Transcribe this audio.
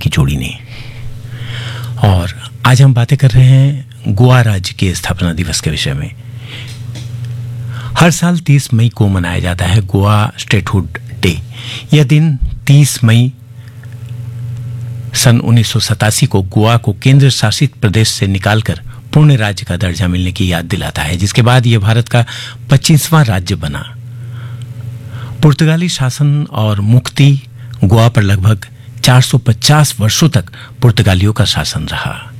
की जोड़ी ने। और आज हम बातें कर रहे हैं गोवा राज्य के स्थापना दिवस के विषय में। हर साल 30 मई को मनाया जाता है गोवा स्टेटहुड डे। यह दिन 30 मई सन 1987 को गोवा को केंद्र शासित प्रदेश से निकालकर पूर्ण राज्य का दर्जा मिलने की याद दिलाता है, जिसके बाद यह भारत का 25वां राज्य बना। पुर्तगाली शासन और मुक्ति गोवा पर लगभग 450 वर्षों तक पुर्तगालियों का शासन रहा।